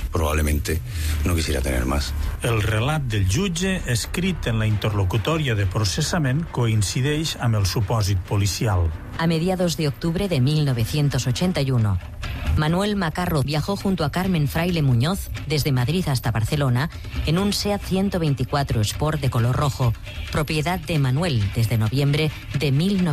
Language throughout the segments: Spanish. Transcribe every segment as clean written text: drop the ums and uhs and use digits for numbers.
probablemente no quisiera tener más. El relat del jutge, escrit en la interlocutòria de processament, coincideix amb el supòsit policial. A mediados de octubre de 1981, Manuel Macarro viajó junto a Carmen Fraile Muñoz desde Madrid hasta Barcelona en un SEAT 124 Sport de color rojo, propiedad de Manuel desde noviembre de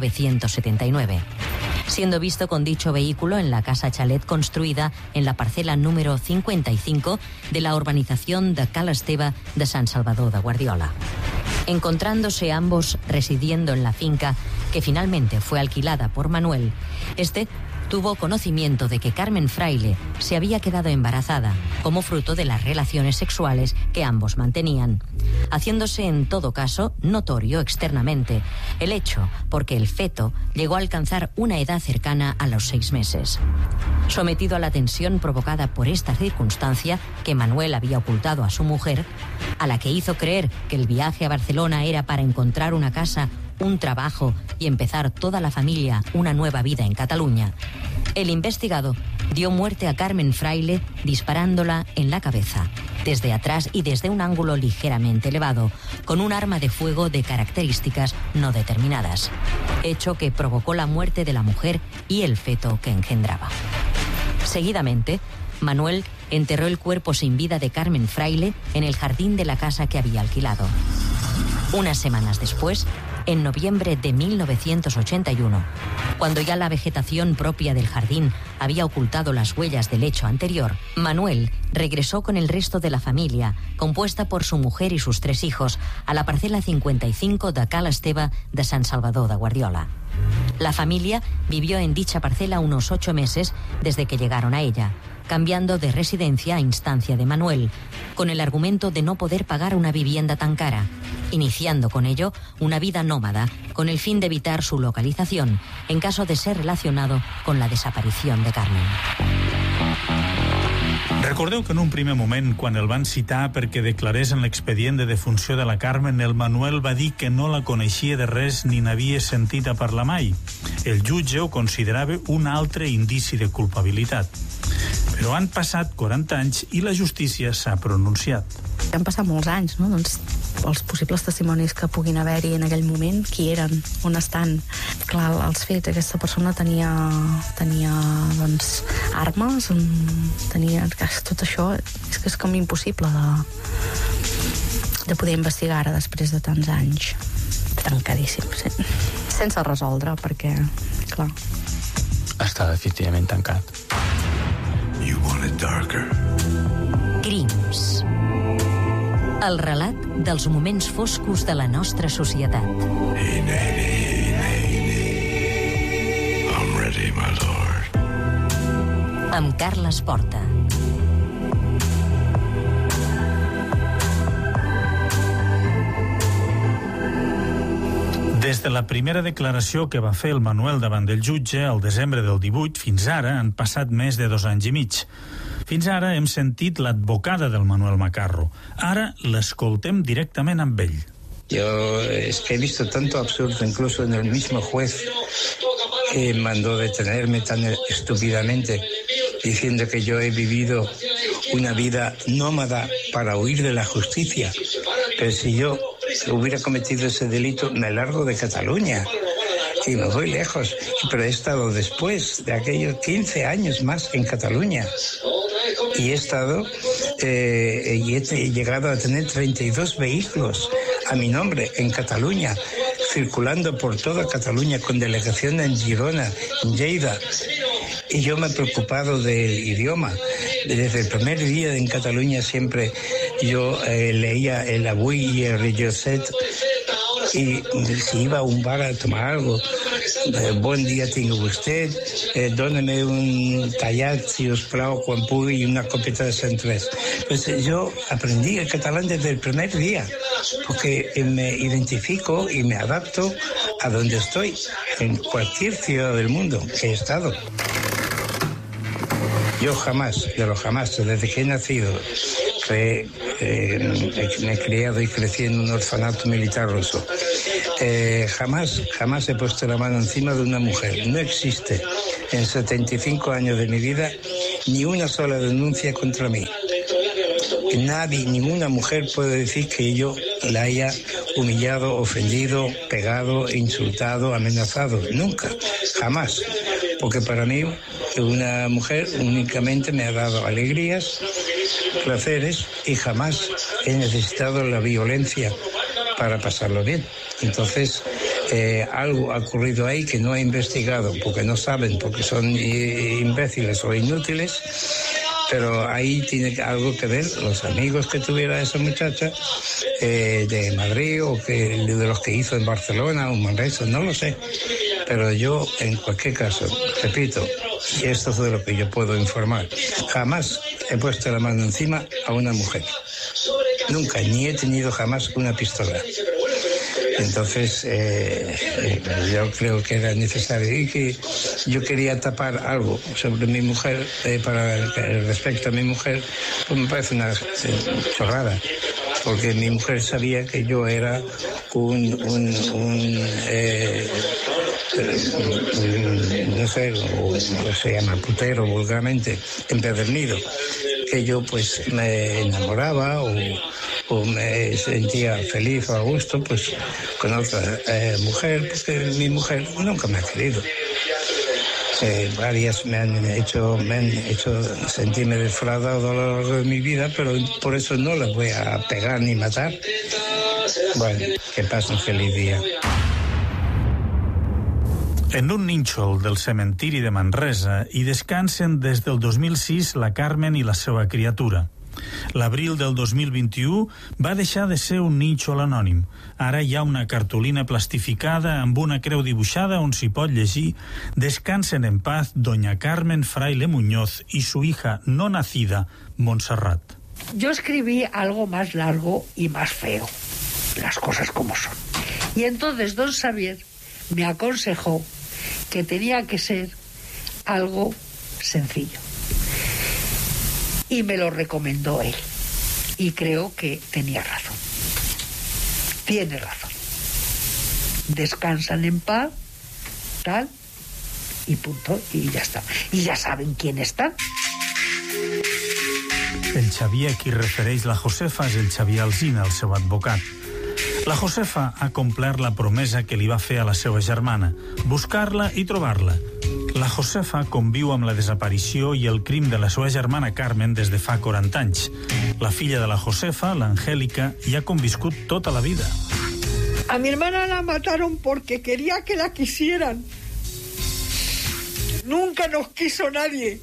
1979. Siendo visto con dicho vehículo en la casa chalet construida en la parcela número 55 de la urbanización de Cal Esteve de San Salvador de Guardiola. Encontrándose ambos residiendo en la finca que finalmente fue alquilada por Manuel, este tuvo conocimiento de que Carmen Fraile se había quedado embarazada como fruto de las relaciones sexuales que ambos mantenían, haciéndose en todo caso notorio externamente el hecho porque el feto llegó a alcanzar una edad cercana a los 6 meses. Sometido a la tensión provocada por esta circunstancia que Manuel había ocultado a su mujer, a la que hizo creer que el viaje a Barcelona era para encontrar una casa, un trabajo y empezar toda la familia una nueva vida en Cataluña, el investigado dio muerte a Carmen Fraile disparándola en la cabeza, desde atrás y desde un ángulo ligeramente elevado, con un arma de fuego de características no determinadas, hecho que provocó la muerte de la mujer y el feto que engendraba. Seguidamente, Manuel enterró el cuerpo sin vida de Carmen Fraile en el jardín de la casa que había alquilado. Unas semanas después, en noviembre de 1981, cuando ya la vegetación propia del jardín había ocultado las huellas del hecho anterior, Manuel regresó con el resto de la familia, compuesta por su mujer y sus 3 hijos, a la parcela 55 de Cal Esteve de San Salvador de Guardiola. La familia vivió en dicha parcela unos 8 meses desde que llegaron a ella, cambiando de residencia a instancia de Manuel, con el argumento de no poder pagar una vivienda tan cara, iniciando con ello una vida nómada con el fin de evitar su localización en caso de ser relacionado con la desaparición de Carmen. Recordeu que en un primer moment, quan el van citar perquè declarés en l'expedient de defunció de la Carmen, el Manuel va dir que no la coneixia de res ni n'havia sentit a parlar mai. El jutge ho considerava un altre indici de culpabilitat. Però han passat 40 anys i la justícia s'ha pronunciat. Han passat molts anys, no? Doncs els possibles testimonis que puguin haver-hi en aquell moment, qui eren, on estan. Clar, els fets, aquesta persona tenia doncs, armes, tenia tot això, és que és com impossible de poder investigar ara després de tants anys. Tancadíssim, sí. Sense resoldre, perquè, clar... Està definitivament tancat. You want it darker. Crims. El relat dels moments foscos de la nostra societat. Hey, Nady. I'm ready, my lord. Amb Carles Porta. Des de la primera declaració que va fer el Manuel davant del jutge al desembre del 18 fins ara han passat més de 2 anys i mig. Fins ara hem sentit l'advocada del Manuel Macarro. Ara l'escoltem directament amb ell. Yo es que he visto tanto absurdo, incluso en el mismo juez que mandó detenerme tan estúpidamente, diciendo que yo he vivido una vida nómada para huir de la justicia. Pero si yo hubiera cometido ese delito, me largo de Cataluña y me voy lejos. Pero he estado después de aquellos 15 años más en Cataluña. Y he estado y he llegado a tener 32 vehículos a mi nombre en Cataluña, circulando por toda Cataluña con delegación en Girona, en Lleida. Y yo me he preocupado del idioma. Desde el primer día en Cataluña siempre yo leía el Avui y el Rejoset, y si iba a un bar a tomar algo, buen día tenga usted, dóneme un tallat, si us plau, quan pugui, y una copeta de Sant Tres. Pues yo aprendí el catalán desde el primer día, porque me identifico y me adapto a donde estoy, en cualquier ciudad del mundo que he estado. Yo jamás, de lo jamás, desde que he nacido, me he criado y crecí en un orfanato militar ruso. Jamás he puesto la mano encima de una mujer. No existe en 75 años de mi vida ni una sola denuncia contra mí. Nadie, ninguna mujer puede decir que yo la haya humillado, ofendido, pegado, insultado, amenazado. Nunca, jamás. Porque para mí una mujer únicamente me ha dado alegrías, placeres y jamás he necesitado la violencia para pasarlo bien. Entonces, algo ha ocurrido ahí que no he investigado porque no saben, porque son imbéciles o inútiles. Pero ahí tiene algo que ver los amigos que tuviera esa muchacha de Madrid o de los que hizo en Barcelona o en Manresa, no lo sé. Pero yo, en cualquier caso, repito, y esto es de lo que yo puedo informar, jamás he puesto la mano encima a una mujer. Nunca, ni he tenido jamás una pistola. Entonces, yo creo que era necesario y que yo quería tapar algo sobre mi mujer, respecto a mi mujer, pues me parece una chorrada, porque mi mujer sabía que yo era no sé, o se llama putero vulgarmente, empedernido, que yo pues me enamoraba o me sentía feliz o a gusto pues con otra mujer, porque mi mujer nunca me ha querido. Varias me han hecho sentirme defraudado a lo largo de mi vida, pero por eso no las voy a pegar ni matar. Bueno, que pasen feliz día. En un nínxol del cementiri de Manresa hi descansen des del 2006 la Carmen i la seva criatura. L'abril del 2021 va deixar de ser un nínxol anònim. Ara hi ha una cartolina plastificada amb una creu dibuixada on s'hi pot llegir «Descansen en paz doña Carmen Fraile Muñoz y su hija no nacida, Montserrat». Yo escribí algo más largo y más feo, las cosas como son. Y entonces don Xavier me aconsejó que tenía que ser algo sencillo. Y me lo recomendó él. Y creo que tenía razón. Tiene razón. Descansan en paz, tal, y punto, y ya está. Y ya saben quién están. El Xavier a qui refereix la Josefa és el Xavier Alsina, el seu advocat. La Josefa ha complert la promesa que li va fer a la seva germana, buscar-la i trobar-la. La Josefa conviu amb la desaparició i el crim de la seva germana Carmen des de fa 40 anys. La filla de la Josefa, l'Angélica, hi ha conviscut tota la vida. A mi hermana la mataron porque quería que la quisieran. Nunca nos quiso nadie.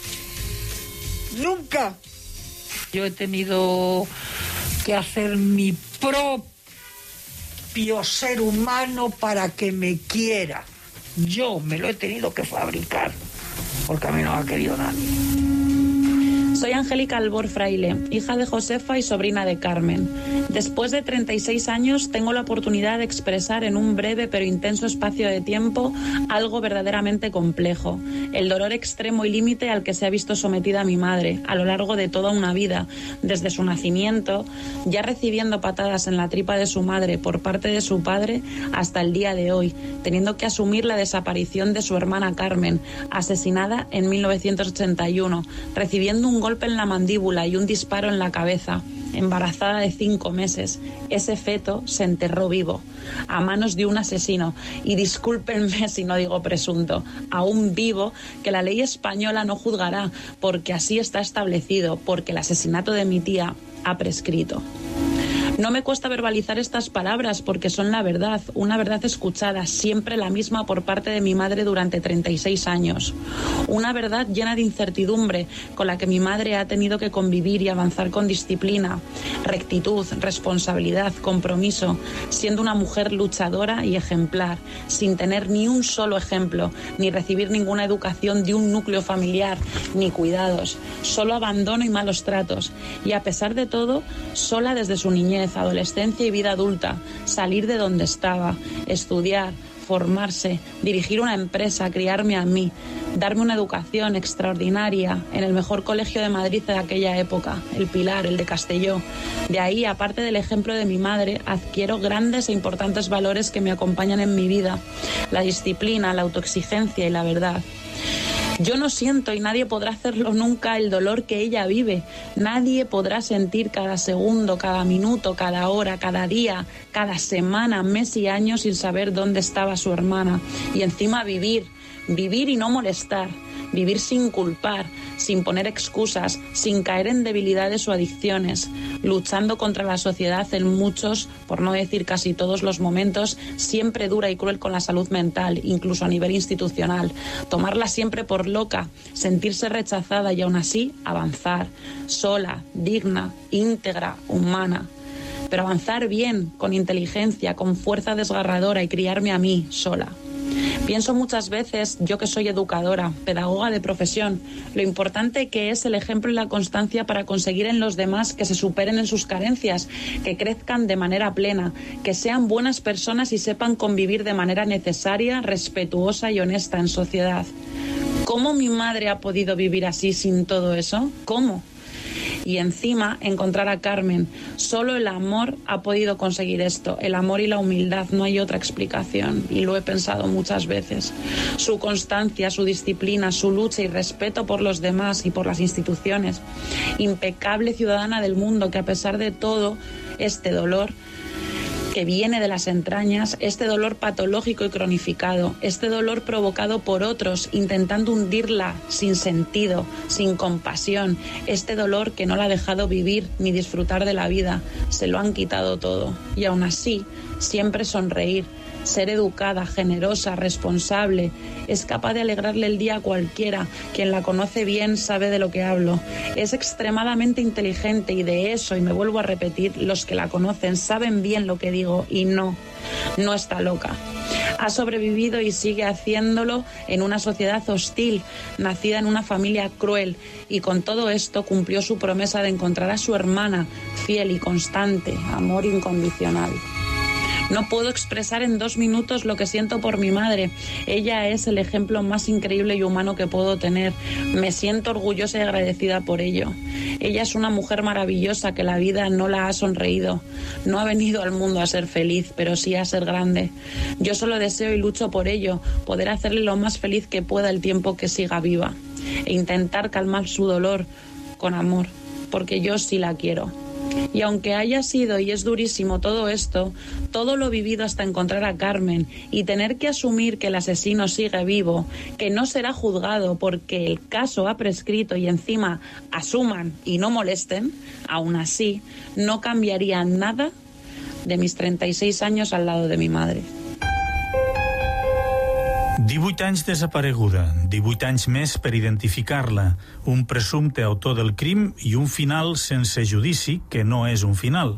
Nunca. Yo he tenido que hacer mi propio ser humano para que me quiera. Yo me lo he tenido que fabricar, porque a mí no me ha querido nadie. Soy Angélica Albor Fraile, hija de Josefa y sobrina de Carmen. Después de 36 años tengo la oportunidad de expresar en un breve pero intenso espacio de tiempo algo verdaderamente complejo, el dolor extremo y límite al que se ha visto sometida mi madre a lo largo de toda una vida, desde su nacimiento, ya recibiendo patadas en la tripa de su madre por parte de su padre, hasta el día de hoy, teniendo que asumir la desaparición de su hermana Carmen, asesinada en 1981, recibiendo un golpe en la mandíbula y un disparo en la cabeza, embarazada de 5 meses. Ese feto se enterró vivo, a manos de un asesino, y discúlpenme si no digo presunto, aún vivo, que la ley española no juzgará, porque así está establecido, porque el asesinato de mi tía ha prescrito. No me cuesta verbalizar estas palabras porque son la verdad, una verdad escuchada, siempre la misma por parte de mi madre durante 36 años. Una verdad llena de incertidumbre con la que mi madre ha tenido que convivir y avanzar con disciplina, rectitud, responsabilidad, compromiso, siendo una mujer luchadora y ejemplar, sin tener ni un solo ejemplo, ni recibir ninguna educación de un núcleo familiar, ni cuidados, solo abandono y malos tratos. Y a pesar de todo, sola desde su niñez, adolescencia y vida adulta, salir de donde estaba, estudiar, formarse, dirigir una empresa, criarme a mí, darme una educación extraordinaria en el mejor colegio de Madrid de aquella época, el Pilar, el de Castelló. De ahí, aparte del ejemplo de mi madre, adquiero grandes e importantes valores que me acompañan en mi vida: la disciplina, la autoexigencia y la verdad. Yo no siento, y nadie podrá hacerlo nunca, el dolor que ella vive. Nadie podrá sentir cada segundo, cada minuto, cada hora, cada día, cada semana, mes y año sin saber dónde estaba su hermana. Y encima vivir y no molestar. Vivir sin culpar, sin poner excusas, sin caer en debilidades o adicciones, luchando contra la sociedad en muchos, por no decir casi todos los momentos, siempre dura y cruel con la salud mental, incluso a nivel institucional, tomarla siempre por loca, sentirse rechazada y aún así avanzar, sola, digna, íntegra, humana. Pero avanzar bien, con inteligencia, con fuerza desgarradora y criarme a mí sola. Pienso muchas veces, yo que soy educadora, pedagoga de profesión, lo importante que es el ejemplo y la constancia para conseguir en los demás que se superen en sus carencias, que crezcan de manera plena, que sean buenas personas y sepan convivir de manera necesaria, respetuosa y honesta en sociedad. ¿Cómo mi madre ha podido vivir así sin todo eso? ¿Cómo? Y encima encontrar a Carmen. Solo el amor ha podido conseguir esto, el amor y la humildad, no hay otra explicación, y lo he pensado muchas veces. Su constancia, su disciplina, su lucha y respeto por los demás y por las instituciones. Impecable ciudadana del mundo que a pesar de todo este dolor que viene de las entrañas, este dolor patológico y cronificado, este dolor provocado por otros intentando hundirla sin sentido, sin compasión, este dolor que no la ha dejado vivir ni disfrutar de la vida, se lo han quitado todo. Y aún así, siempre sonreír, ser educada, generosa, responsable, es capaz de alegrarle el día a cualquiera. Quien la conoce bien sabe de lo que hablo. Es extremadamente inteligente y de eso, y me vuelvo a repetir, los que la conocen saben bien lo que digo y no está loca. Ha sobrevivido y sigue haciéndolo en una sociedad hostil, nacida en una familia cruel, y con todo esto cumplió su promesa de encontrar a su hermana, fiel y constante, amor incondicional. No puedo expresar en 2 minutos lo que siento por mi madre. Ella es el ejemplo más increíble y humano que puedo tener. Me siento orgullosa y agradecida por ello. Ella es una mujer maravillosa que la vida no la ha sonreído. No ha venido al mundo a ser feliz, pero sí a ser grande. Yo solo deseo y lucho por ello, poder hacerle lo más feliz que pueda el tiempo que siga viva. E intentar calmar su dolor con amor, porque yo sí la quiero. Y aunque haya sido y es durísimo todo esto, todo lo vivido hasta encontrar a Carmen y tener que asumir que el asesino sigue vivo, que no será juzgado porque el caso ha prescrito y encima asuman y no molesten, aún así no cambiaría nada de mis 36 años al lado de mi madre. 18 anys desapareguda, 18 anys més per identificar-la, un presumpte autor del crim i un final sense judici que no és un final.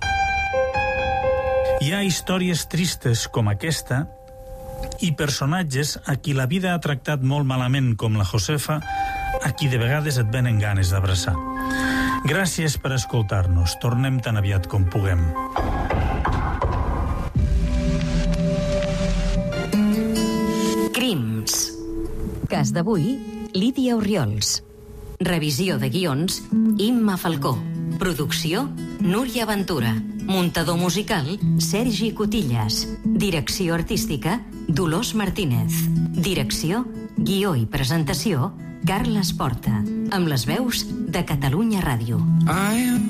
Hi ha històries tristes com aquesta i personatges a qui la vida ha tractat molt malament, com la Josefa, a qui de vegades et venen ganes d'abraçar. Gràcies per escoltar-nos. Tornem tan aviat com puguem. Crims. Cas d'avui, Lídia Orriols. Revisió de guions, Imma Falcó. Producció, Núria Ventura. Muntador musical, Sergi Cotillas. Direcció artística, Dolors Martínez. Direcció, guió i presentació, Carles Porta. Amb les veus de Catalunya Ràdio.